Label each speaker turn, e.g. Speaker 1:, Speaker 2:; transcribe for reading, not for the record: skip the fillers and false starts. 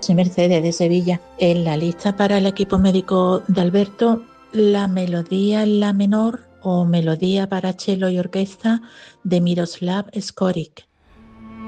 Speaker 1: Soy Mercedes de Sevilla. En la lista para el equipo médico de Alberto, la melodía en la menor o melodía para cello y orquesta de Miroslav Skorik.